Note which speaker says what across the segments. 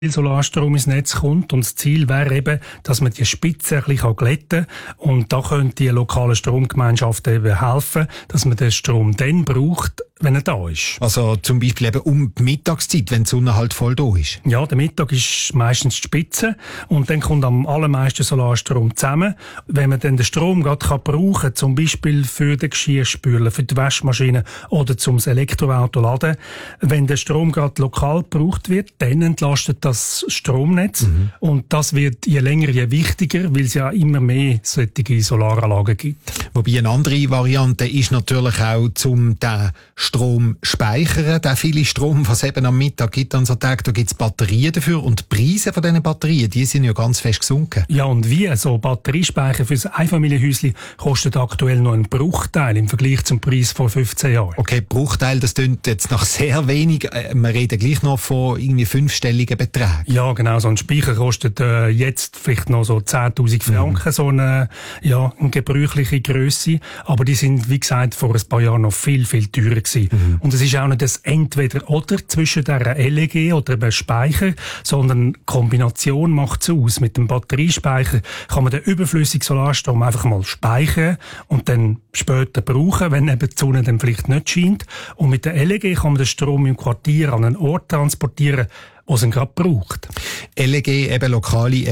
Speaker 1: Solarstrom ins Netz kommt. Und das Ziel wäre eben, dass man die Spitze ein bisschen glätten kann. Und da können die lokalen Stromgemeinschaften eben helfen, dass man den Strom dann braucht, wenn er da ist.
Speaker 2: Also zum Beispiel eben um die Mittagszeit, wenn die Sonne halt voll da ist?
Speaker 1: Ja, der Mittag ist meistens die Spitze und dann kommt am allermeisten Solarstrom zusammen. Wenn man dann den Strom gerade brauchen kann, zum Beispiel für den Geschirrspüler, für die Waschmaschine oder zum Elektroauto laden, wenn der Strom gerade lokal gebraucht wird, dann entlastet das Stromnetz. Und das wird je länger, je wichtiger, weil es ja immer mehr solche Solaranlagen gibt.
Speaker 2: Wobei eine andere Variante ist natürlich auch, zum den Strom speichern, den viele Strom, was es eben am Mittag gibt an so Tagen, da gibt es Batterien dafür und die Preise von diesen Batterien, die sind ja ganz fest gesunken.
Speaker 1: Ja, und wie? So Batteriespeicher für ein Einfamilienhäuschen kostet aktuell noch einen Bruchteil im Vergleich zum Preis vor 15 Jahren.
Speaker 2: Okay, Bruchteil, das klingt jetzt nach sehr wenig. Wir reden gleich noch von irgendwie 5-stelligen Beträgen.
Speaker 1: Ja, genau. So ein Speicher kostet jetzt vielleicht noch so 10'000 Franken, so eine gebräuchliche Grösse. Aber die sind, wie gesagt, vor ein paar Jahren noch viel, viel teurer gewesen. Und es ist auch nicht das Entweder-Oder zwischen der LEG oder dem Speicher, sondern die Kombination macht es aus. Mit dem Batteriespeicher kann man den überflüssigen Solarstrom einfach mal speichern und dann später brauchen, wenn eben die Sonne dann vielleicht nicht scheint. Und mit der LEG kann man den Strom im Quartier an einen Ort transportieren, was ihn gerade braucht.
Speaker 2: LEG, eben lokale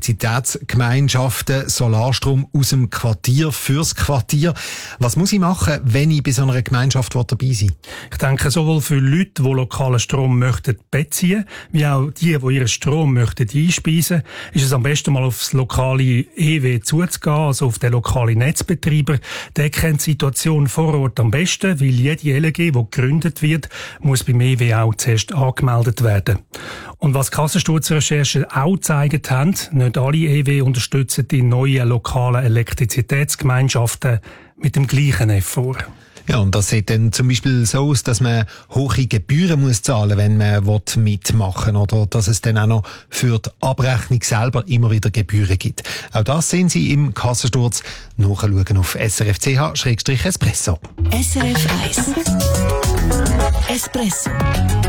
Speaker 2: Elektrizitätsgemeinschaften, Solarstrom aus dem Quartier fürs Quartier. Was muss ich machen, wenn ich bei so einer Gemeinschaft dabei sein will?
Speaker 1: Ich denke, sowohl für Leute, die lokalen Strom möchten beziehen, wie auch die ihren Strom möchten einspeisen, ist es am besten mal aufs lokale EW zuzugehen, also auf den lokalen Netzbetreiber. Der kennt die Situation vor Ort am besten, weil jede LEG, die gegründet wird, muss beim EW auch zuerst angemeldet werden. Und was Kassensturzrecherchen auch gezeigt haben, nicht alle EW unterstützen die neuen lokalen Elektrizitätsgemeinschaften mit dem gleichen Effort.
Speaker 2: Ja, und das sieht dann zum Beispiel so aus, dass man hohe Gebühren muss zahlen, wenn man mitmachen will, oder dass es dann auch noch für die Abrechnung selber immer wieder Gebühren gibt. Auch das sehen Sie im Kassensturz. Nachschauen auf srf.ch/espresso.
Speaker 3: SRF 1 Espresso.